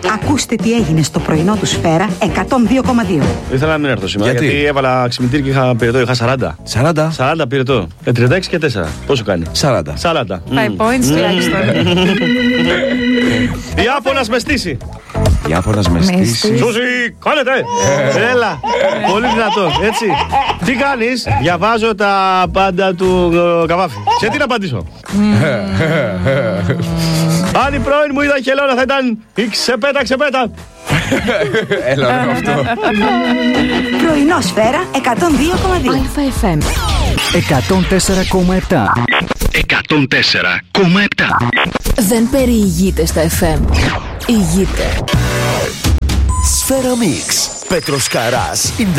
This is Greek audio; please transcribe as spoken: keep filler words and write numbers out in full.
Ακούστε τι έγινε στο πρωινό του Σφαίρα εκατόν δύο κόμμα δύο. Ήθελα να μην έρθω σήμερα γιατί, γιατί έβαλα ξυπνητήρι και είχα πυρετό. Είχα σαράντα. σαράντα. σαράντα πυρετό. Ε, τριάντα έξι και τέσσερα. Πόσο κάνει? σαράντα. σαράντα. Five points τουλάχιστον. Ιάπωνας με στήσει. Ιάπωνας με στήσει. Σούσι, κάνετε! Έλα, πολύ δυνατό, έτσι. Τι κάνεις? Διαβάζω τα πάντα του ε, Καβάφη. Σε τι να απαντήσω? Αν η πρώην μου ήταν χελώνα θα ήταν η ξεπέτα ξεπέτα. Έλα ρε αυτό. Πρωινό Σφαίρα εκατόν δύο κόμμα δύο. Αλφα εφ εμ εκατόν τέσσερα κόμμα επτά. εκατόν τέσσερα κόμμα επτά. Δεν περιηγείται στα εφ εμ. Ηγείται. Σφαίρα Μίξ. Πέτρος Καράς in the